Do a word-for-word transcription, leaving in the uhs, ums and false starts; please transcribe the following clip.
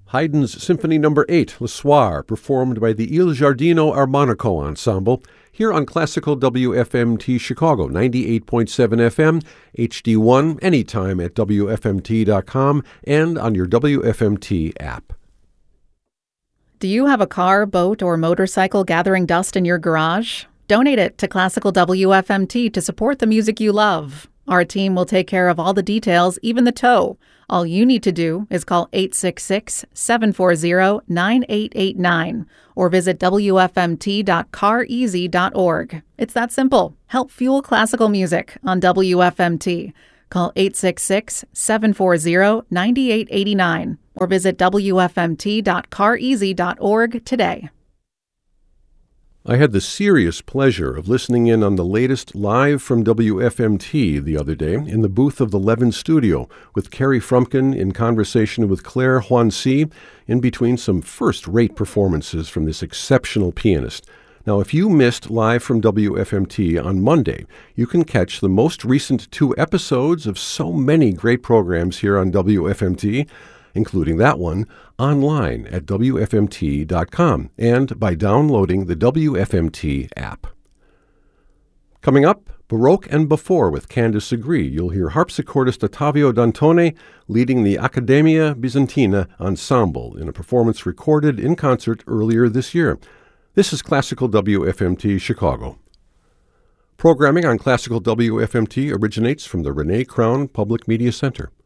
Haydn's Symphony Number eight, Le Soir, performed by the Il Giardino Armonico Ensemble, here on Classical W F M T Chicago, ninety-eight point seven F M, H D one, anytime at W F M T dot com, and on your W F M T app. Do you have a car, boat, or motorcycle gathering dust in your garage? Donate it to Classical W F M T to support the music you love. Our team will take care of all the details, even the tow. All you need to do is call eight six six, seven four zero, nine eight eight nine or visit W F M T dot car easy dot org. It's that simple. Help fuel classical music on W F M T. Call eight six six, seven four zero, nine eight eight nine or visit W F M T dot car easy dot org today. I had the serious pleasure of listening in on the latest Live from W F M T the other day in the booth of the Levin Studio with Carrie Frumkin in conversation with Claire Huancy, in between some first-rate performances from this exceptional pianist. Now, if you missed Live from W F M T on Monday, you can catch the most recent two episodes of so many great programs here on W F M T, including that one, online at W F M T dot com and by downloading the W F M T app. Coming up, Baroque and Before with Candice Agree. You'll hear harpsichordist Ottavio Dantone leading the Accademia Bizantina Ensemble in a performance recorded in concert earlier this year. This is Classical W F M T Chicago. Programming on Classical W F M T originates from the Renee Crown Public Media Center.